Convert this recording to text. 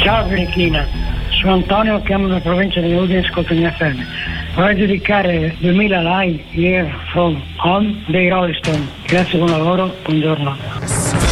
Ciao Benichina, sono Antonio, chiamo da provincia di Udine, ascolto mia FM. Vorrei dedicare 2000 Live Here From Home dei Rolling Stone. Grazie, buon lavoro, buongiorno.